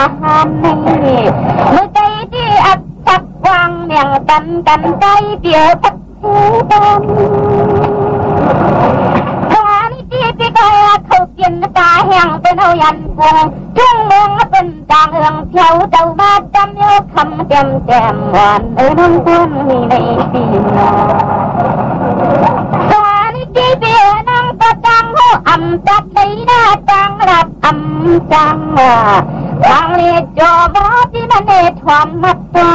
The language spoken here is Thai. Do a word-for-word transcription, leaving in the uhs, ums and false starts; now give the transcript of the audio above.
นี่มือใจที่อัดจับวางเมียงกันกันใจเดียวพัดหูดำวานที่พี่ก็เขากินตาแห้งเป็นเอายันพวงทุ่งเมืองเป็นจางเอืองเที่ยวเจ้ามาจำโยคำเต็มแจ่มหวานเออน้องคนมีในปีนอวานที่พี่น้องก็จังหูอำจัดในหน้าจังรับอำจังว่าทางเรียจอบอที่มันเอทวามมัดตัว